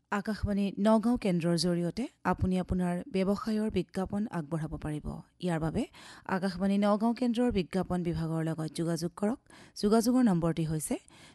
আকাশবাণী নগাঁও কেন্দ্ৰৰ জৰিয়তে আপুনি আপোনাৰ ব্যৱসায়ৰ বিজ্ঞাপন আগবঢ়াব পাৰিব। ইয়াৰ বাবে আকাশবাণী নগাঁও কেন্দ্ৰৰ বিজ্ঞাপন বিভাগৰ লগত যোগাযোগ কৰক। যোগাযোগৰ নম্বৰটি হৈছে